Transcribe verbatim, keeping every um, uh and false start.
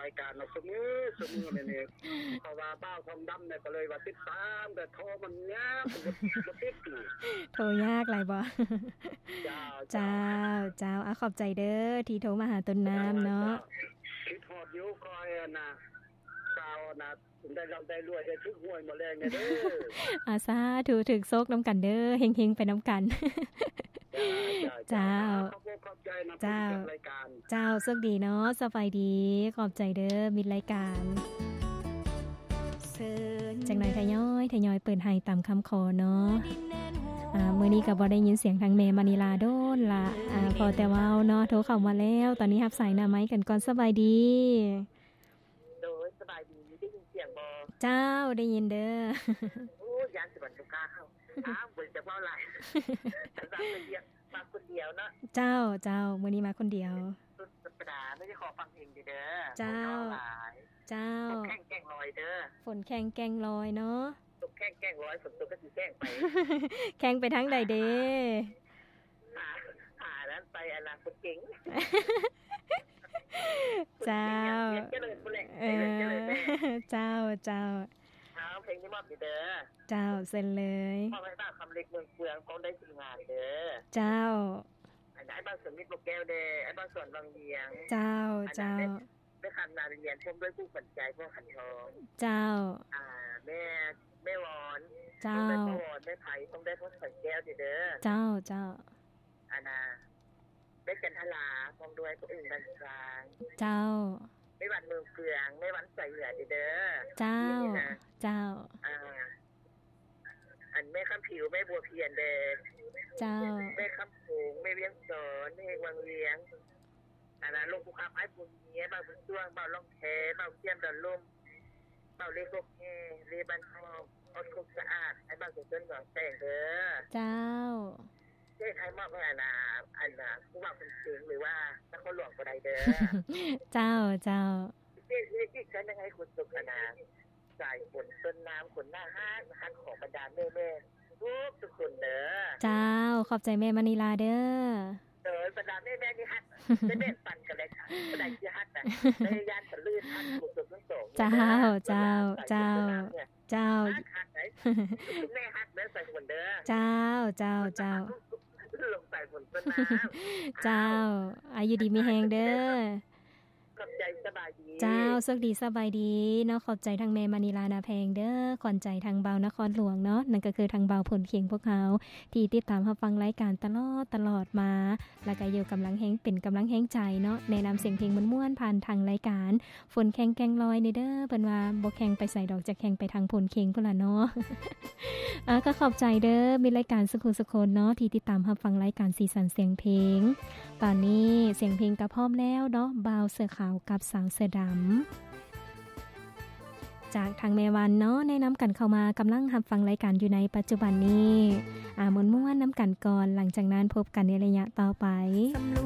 ายการมาสมือสมือเนี่ยเพราะว่าบ้าความดำเนี่ยก็เลยว่าติดตามแต่โทรมันเนี้ยมันบ่ติดโทรยากหลายบ่จ้าเจ้าเจ้าอ่ะขอบใจเด้อที่โทรมาหาต้นน้ำเนาะคิดฮอดอยู่คอยน่ะสาวน่ะถึงได้เราได้รวยได้ทุกหวยหมดแรงเนี่ยเด้ออาสาธุถึกโซกน้ำกันเด้อเฮงๆไปน้ำกันเจ้าเจ้าเจ้าโชคดีเนาะสบายดีขอบใจเด้อมิตรรายการจังไหนทยอยทยอยเปิดให้ตามคำขอเนาะอ่ามื้อนี้ก็บ่ได้ยินเสียงทางแม่มานิลาโดนล่ะอ่าพอแต่ว่าเนาะโทรเข้ามาแล้วตอนนี้รับสายหน้าไม้กันก่อนสบายดีโดยสบายดีได้ยินเสียงบ่เจ้าได้ยินเด้อโอ้ยานสิบันลูกค้าเข้าอ้าวบ่จะเว้าหลายแต่ว่าคนเดียวมาคนเดียวเนาะเจ้าเจ้ามื้อนี้มาคนเดียวสุดสัปดาห์ไม่ได้ขอฟังเพลงเด้อเจ้าเจ้าฝนแข้งแกงลอยเด้อฝนแข้งแกงลอยเนาะตกแข้งแกงลอยฝนตกก็สิแข้งไปแข้งไปทางใดเด้หาหาแล้วไปอนาคตเก่งเจ้าเออเจ้าเจ้าเอาเพลงนี้มอบเด้อเจ้าเซ็นเลยมอบให้บ้านคำเล็กเมืองเฟืองเขาได้ทีมงานเด้อเจ้าไอ้บ้านสวนมิตรโปรแก้วเด้อไอ้บ้านสวนบางเวียงเจ้าเจ้าได้คำนาเรียนชมด้วยผู้ฝันใจพวกขันทองเจ้าอ่าแม่แม่วอนเจ้าแม่วอนแม่ไผ่ต้องได้พวกฝันแก้วเด้อเจ้าเจ้าอานาได้จันทลาพร้อมด้วยตัวอื่นบางกลางเจ้าไม่วันเมืองเฟืองไม่วันใส่เหลือเด้อเจ้าเจ้าอ่าอันแม่คำผิวแม่บัวเพียนเด้อเจ้าแม่คำผูงแม่เวียงสอนแม่วังเวียงอันนั้นลงภูเขาไอ้บุญเนี้ยบางบุญช่วงบางล่องแคบางเทียมดอนลุ่มบางเล็กโลกแห่เรียบันทองอดคุกสะอาดไอ้บางสุดต้นหนองแต่งเด้อเจ้าเจ้าไทยมอบให้อันน่ะอันน่ะผู้ว่าคนเสียงหรือว่านักคนหลวงก็ได้เด้อเจ้าเจ้าเจ้าที่ที่ฉันยังไงคุณสุขอันน่ะสายฝนต้นน้ำขนหน้าห้างหันของบรรดาแม่แม่ทุกทุกคนเด้อเจ้าขอบใจแม่มณีลาเด้อเออบรรดาแม่แม่นี่ฮักได้แม่ปั่นกันเลยค่ะบรรดาที่ฮักน่ะได้ยานทะลื่นฮักสุดทั้งสองเจ้าเจ้าเจ้าเจ้าฮักไหนแม่ฮักแม่ใส่ฝนเด้อเจ้าเจ้าเจ้าลงใส่ฝนต้นน้ำเจ้าอายุดีมีแฮงเด้อขอบใจสบายดีเจ้าสุขดีสบายดีเนาะขอบใจทางแม่มณีลานาแพงเด้อขวัญใจทางเบานครหลวงเนาะนั่นก็คือทางเบาผลเคียงพวกเขาที่ติดตามรับฟังรายการตลอดตลอดมาแล้วก็อยู่กำลังแฮงเป็นกำลังแฮงใจเนาะแนะนำเสียงเพลงม่วนๆผ่านทางรายการฝนแข่งแกงลอยในเด้อเพิ่นว่าบ่แข่งไปใส่ดอกจะแข่งไปทางผลเคียงพุ่นล่ะเนาะอ่ะก็ขอบใจเด้อมีรายการสุขุสุคนเนาะที่ติดตามรับฟังรายการสีสันเสียงเพลงตอนนี้เสียงเพลงก็พร้อมแล้วเนาะบ่าวเสื้อขาวกับสาวเสื้อดำจากทางแม่วันเนาะแนะนำกันเข้ามากำลังรับฟังรายการอยู่ในปัจจุบันนี้อ่าม่วนๆน้ำกันก่อนหลังจากนั้นพบกันในระยะต่อไป